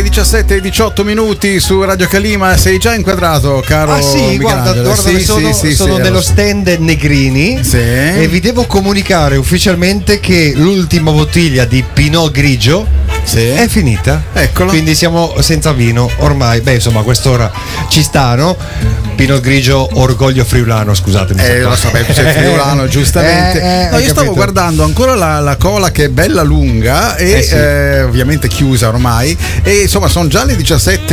le 17:18 su Radio Calima. Sei già inquadrato, caro? Ah sì, guarda, sono nello stand Negrini, sì. E vi devo comunicare ufficialmente che l'ultima bottiglia di Pinot Grigio, sì, è finita. Eccola. Quindi siamo senza vino ormai. Beh, insomma, a quest'ora ci sta, no? Pinot Grigio, orgoglio friulano, scusatemi. Lo so, sei friulano, giustamente. No, io stavo guardando ancora la cola, che è bella lunga e sì, ovviamente chiusa ormai, e insomma sono già le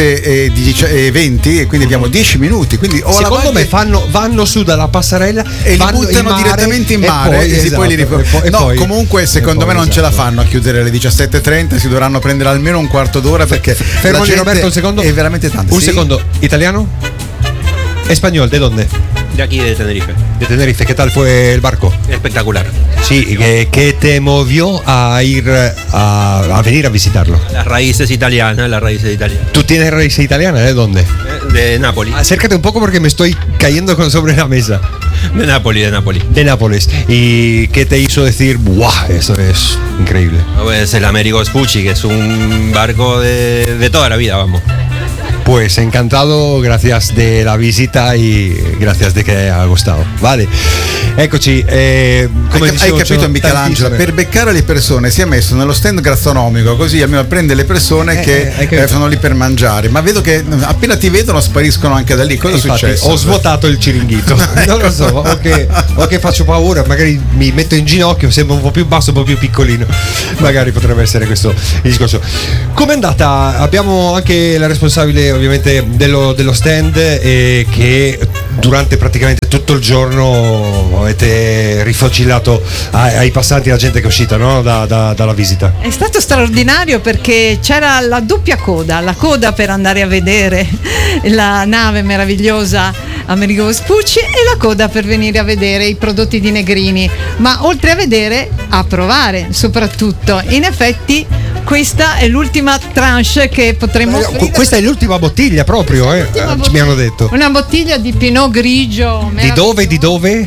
17:20 e quindi abbiamo 10 minuti, quindi secondo me vanno su dalla passerella e li buttano direttamente in mare e poi li riportano. Comunque secondo me non ce la fanno a chiudere alle 17:30, si dovranno prendere almeno un quarto d'ora, perché fermami Roberto un secondo, è veramente tanto. Un secondo, italiano? ¿Español? ¿De dónde? De aquí, de Tenerife. De Tenerife. ¿Qué tal fue el barco? Espectacular. Sí, ¿qué te movió a ir a venir a visitarlo? Las raíces italianas. ¿Tú tienes raíces italianas? ¿De dónde? De Nápoles. Acércate un poco porque me estoy cayendo sobre la mesa. De Nápoles. De Nápoles. ¿Y qué te hizo decir, ¡buah! Eso es increíble? Pues el Amerigo Vespucci, que es un barco de toda la vida, vamos. Pues encantado, gracias de la visita y gracias de che ha gustato. Vale, eccoci. Come hai capito, Michelangelo? Per beccare le persone si è messo nello stand gastronomico, così almeno prende le persone che sono lì per mangiare. Ma vedo che appena ti vedono spariscono anche da lì. Cosa è successo? Ho svuotato il ciringhito. Non lo so, o che faccio paura, magari mi metto in ginocchio, sembra un po' più basso, un po' più piccolino. Magari potrebbe essere questo il discorso. Com'è andata? Abbiamo anche la responsabile ovviamente dello stand, che durante praticamente tutto il giorno avete rifocillato ai passanti, la gente che è uscita, no? dalla visita. È stato straordinario perché c'era la doppia coda, la coda per andare a vedere la nave meravigliosa Amerigo Vespucci e la coda per venire a vedere i prodotti di Negrini, ma oltre a vedere, a provare soprattutto. In effetti questa è l'ultima tranche che potremmo offrire. Questa è l'ultima bottiglia proprio, mi hanno detto. Una bottiglia di Pinot Grigio. Di dove?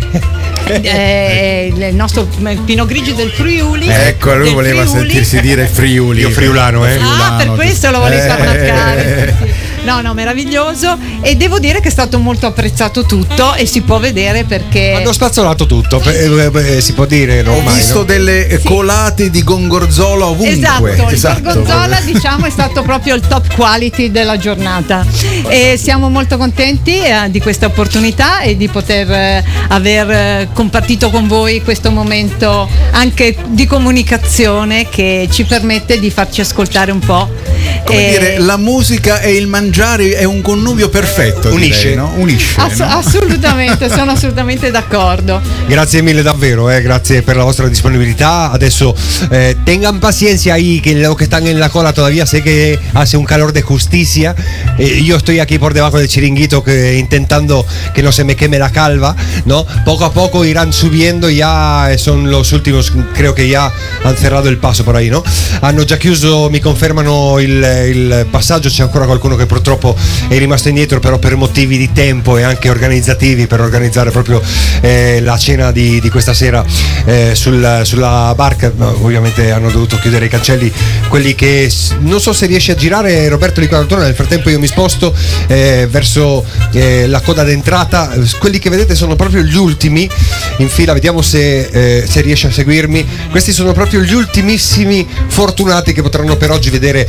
Il nostro Pinot Grigio del Friuli. Ecco, lui voleva sentirsi dire Friuli. Io friulano, per questo lo volevi far marcare. Sì. No, meraviglioso, e devo dire che è stato molto apprezzato tutto e si può vedere perché hanno spazzolato tutto, si può dire. Ho visto delle colate di Gorgonzola ovunque. Esatto. Il Gorgonzola diciamo è stato proprio il top quality della giornata e siamo molto contenti di questa opportunità e di poter aver compartito con voi questo momento anche di comunicazione che ci permette di farci ascoltare un po'. Come dire, la musica e il mangiare è un connubio perfetto. Unisce, direi, no? Unisce. No? Assolutamente, sono assolutamente d'accordo. Grazie mille davvero, grazie per la vostra disponibilità. Adesso tengan paciencia ahí, que lo que están en la cola todavía sé que hace un calor de justicia. Yo estoy aquí por debajo del chiringuito intentando que no se me queme la calva, ¿no? Poco a poco irán subiendo, ya son los últimos, creo que ya han cerrato il passo por ahí, ¿no? Hanno già chiuso, mi confermano il passaggio, c'è ancora qualcuno che purtroppo è rimasto indietro, però per motivi di tempo e anche organizzativi, per organizzare proprio la cena di questa sera sulla barca. Ovviamente hanno dovuto chiudere i cancelli, quelli che non so se riesce a girare Roberto Di Quadratura. Nel frattempo io mi sposto verso la coda d'entrata. Quelli che vedete sono proprio gli ultimi in fila, vediamo se riesce a seguirmi. Questi sono proprio gli ultimissimi fortunati che potranno per oggi vedere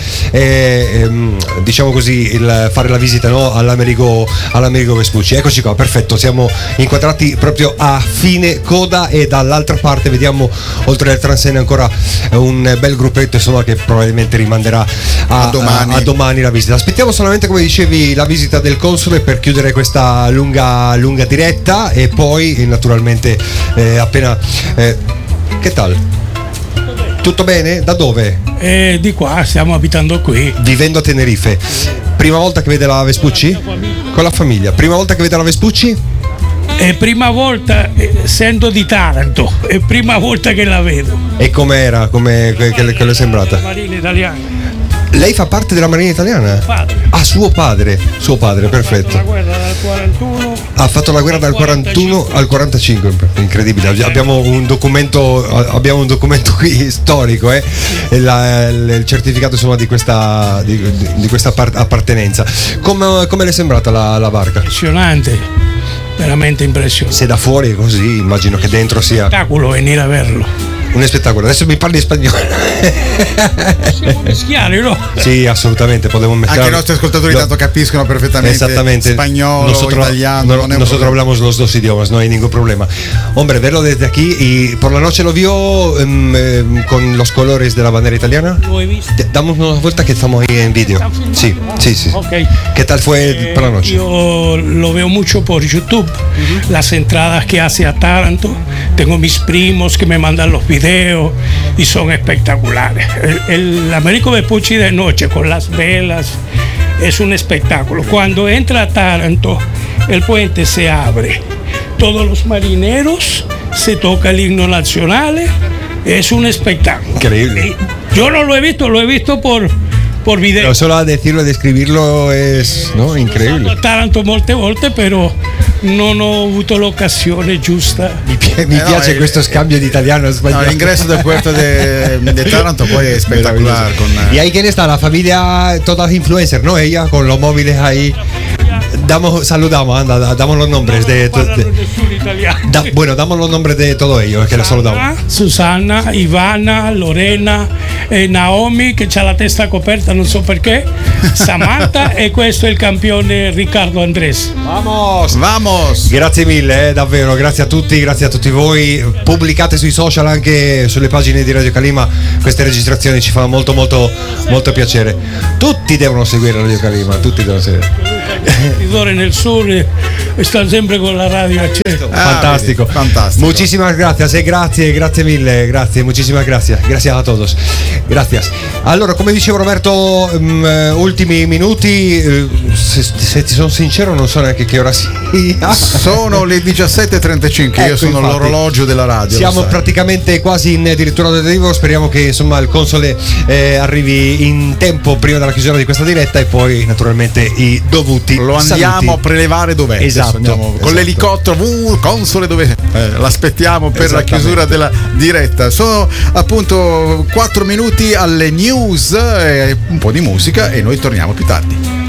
diciamo così fare la visita, no? all'Amerigo Vespucci. Eccoci qua, perfetto, siamo inquadrati proprio a fine coda e dall'altra parte vediamo, oltre al transenne, ancora un bel gruppetto, insomma, che probabilmente rimanderà a domani la visita. Aspettiamo solamente, come dicevi, la visita del console per chiudere questa lunga diretta e poi naturalmente appena che tal? Tutto bene? Da dove? Di qua, stiamo abitando qui. Vivendo a Tenerife. Prima volta che vede la Vespucci? Con la famiglia. Prima volta che vede la Vespucci? Prima volta, essendo di Taranto, è prima volta che la vedo. E com'era? Che le è sembrata? Marina italiana. Lei fa parte della Marina Italiana? Padre. Ah, suo padre, perfetto. La guerra dal 41. Ha fatto la guerra dal 41 al 45, incredibile. Abbiamo un documento qui storico, il certificato insomma di questa appartenenza. Come le è sembrata la barca? Impressionante, veramente impressionante. Se da fuori è così, immagino che dentro sia Spettacolo venire a verlo. un spettacolo. Adesso mi parli in spagnolo. Possiamo mischiare, no? Sì, assolutamente, podemos mezclar. Anche i nostri ascoltatori tanto capiscono perfectamente Exactamente. español, italiano. Nosotros hablamos los dos idiomas, no hay ningún problema. Hombre, verlo desde aquí y por la noche lo vio con los colores de la bandera italiana. Lo he visto. Damos una vuelta que estamos ahí en vídeo. Sí. Ok. ¿Qué tal fue por la noche? Yo lo veo mucho por YouTube, las entradas que hace a Taranto. Tengo mis primos que me mandan los videos y son espectaculares. El Amerigo Vespucci de noche con las velas es un espectáculo. Cuando entra a Taranto, el puente se abre. Todos los marineros, se toca el himno nacional. Es un espectáculo. Increíble. Yo no lo he visto por video. Pero solo a decirlo e describirlo es, ¿no? Incredibile. A Taranto molte volte, però non ho avuto l'occasione giusta. Mi piace questo scambio di italiano a spagnolo. L'ingresso del puerto de Taranto poi es espectacular. ¿Y ahí quién está? La familia, todas influencers, ¿no? Ella con los móviles ahí. Saludamos, anda, damos los nombres bueno, damos los nombres de todos ellos, que los saludamos. Susana, Ivana, Lorena, Naomi che c'ha la testa coperta, non so perché, Samantha e questo è il campione Riccardo Andrés. Vamos! Grazie mille, davvero, grazie a tutti voi. Pubblicate sui social, anche sulle pagine di Radio Calima, queste registrazioni, ci fa molto piacere. Tutti devono seguire Radio Calima, tutti devono seguire. Nel sur están siempre con la radio accesa. Fantástico. Muchísimas gracias, grazie mille, muchísimas gracias a todos. Gracias. Allora, come diceva Roberto, ultimi minuti, se ti sono sincero non so neanche che ora sia. Sono le 17:35, io sono infatti, l'orologio della radio. Siamo praticamente quasi in addirittura d'arrivo, speriamo che insomma il console arrivi in tempo prima della chiusura di questa diretta e poi naturalmente i dovuti lo andiamo saluti. a prelevare dov'è? Esatto, con l'elicottero, console dove l'aspettiamo per la chiusura della diretta. Sono appunto 4 minuti alle news, un po' di musica e noi torniamo più tardi.